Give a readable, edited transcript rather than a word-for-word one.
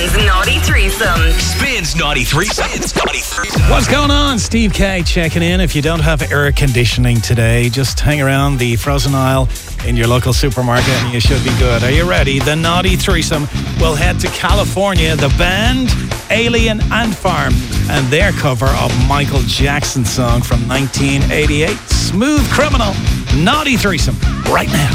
Spins Naughty Threesome. Spins Naughty Threesome. What's going on? Steve K checking in. If you don't have air conditioning today, just hang around the frozen aisle in your local supermarket and you should be good. Are you ready? The Naughty Threesome will head to California. The band, Alien Ant Farm, and their cover of Michael Jackson's song from 1988, Smooth Criminal. Naughty Threesome, right now.